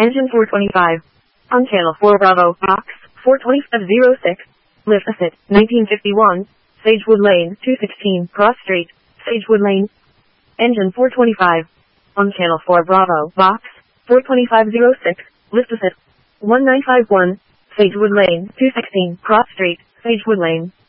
Engine 425. On channel 4 Bravo, box 42506. Lift Asset, 1951. Sagewood Lane, 216 Cross Street, Sagewood Lane. Engine 425. On channel 4 Bravo, box 42506. Lift Asset, 1951. Sagewood Lane, 216 Cross Street, Sagewood Lane.